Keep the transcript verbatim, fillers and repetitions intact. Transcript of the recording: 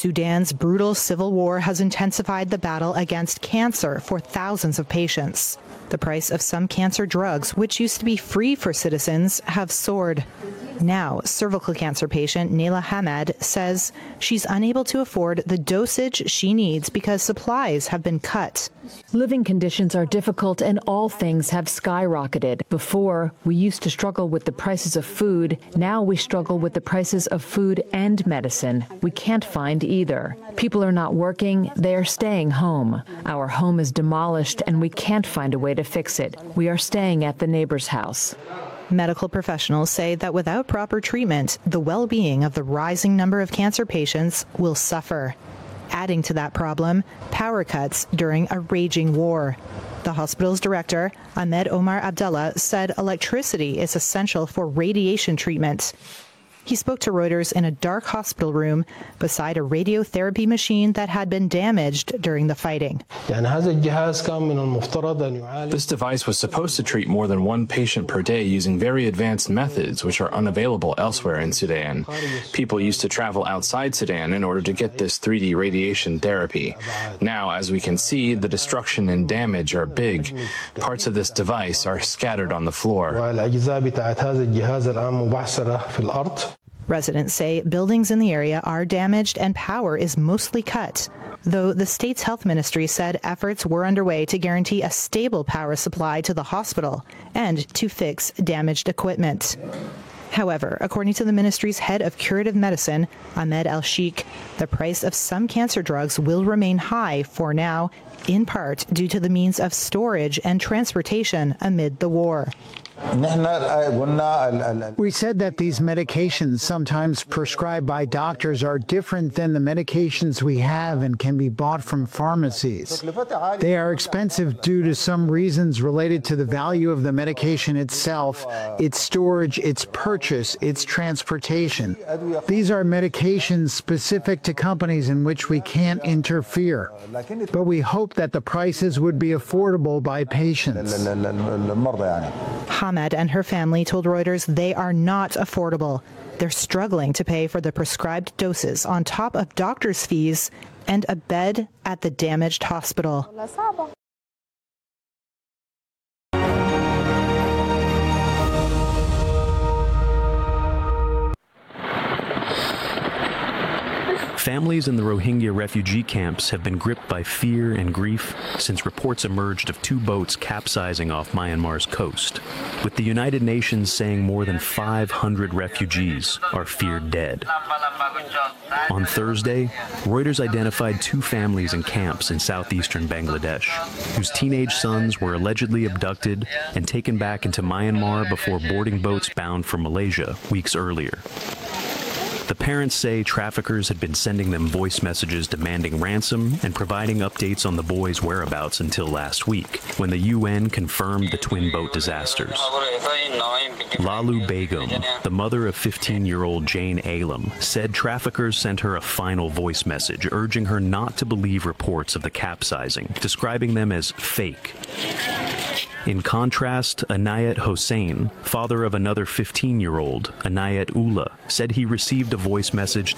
Sudan's brutal civil war has intensified the battle against cancer for thousands of patients. The price of some cancer drugs, which used to be free for citizens, have soared. Now, cervical cancer patient Naila Hamad says she's unable to afford the dosage she needs because supplies have been cut. Living conditions are difficult and all things have skyrocketed. Before, we used to struggle with the prices of food. Now we struggle with the prices of food and medicine. We can't find either. People are not working, they are staying home. Our home is demolished and we can't find a way to fix it. We are staying at the neighbor's house. Medical professionals say that without proper treatment, the well-being of the rising number of cancer patients will suffer. Adding to that problem, power cuts during a raging war. The hospital's director, Ahmed Omar Abdallah, said electricity is essential for radiation treatment. He spoke to Reuters in a dark hospital room beside a radiotherapy machine that had been damaged during the fighting. This device was supposed to treat more than one patient per day using very advanced methods which are unavailable elsewhere in Sudan. People used to travel outside Sudan in order to get this three D radiation therapy. Now, as we can see, the destruction and damage are big. Parts of this device are scattered on the floor. Residents say buildings in the area are damaged and power is mostly cut, though the state's health ministry said efforts were underway to guarantee a stable power supply to the hospital and to fix damaged equipment. However, according to the ministry's head of curative medicine, Ahmed El-Sheikh, the price of some cancer drugs will remain high for now, in part due to the means of storage and transportation amid the war. We said that these medications, sometimes prescribed by doctors, are different than the medications we have and can be bought from pharmacies. They are expensive due to some reasons related to the value of the medication itself, its storage, its purchase, its transportation. These are medications specific to companies in which we can't interfere. But we hope that the prices would be affordable by patients. Hamad and her family told Reuters they are not affordable. They're struggling to pay for the prescribed doses on top of doctors' fees and a bed at the damaged hospital. Families in the Rohingya refugee camps have been gripped by fear and grief since reports emerged of two boats capsizing off Myanmar's coast, with the United Nations saying more than five hundred refugees are feared dead. On Thursday, Reuters identified two families in camps in southeastern Bangladesh, whose teenage sons were allegedly abducted and taken back into Myanmar before boarding boats bound for Malaysia weeks earlier. The parents say traffickers had been sending them voice messages demanding ransom and providing updates on the boys' whereabouts until last week, when the U N confirmed the twin boat disasters. Lalu Begum, the mother of fifteen-year-old Jane Alam, said traffickers sent her a final voice message urging her not to believe reports of the capsizing, describing them as fake. In contrast, Anayat Hossain, father of another fifteen-year-old, Anayat Ullah, said he received a voice message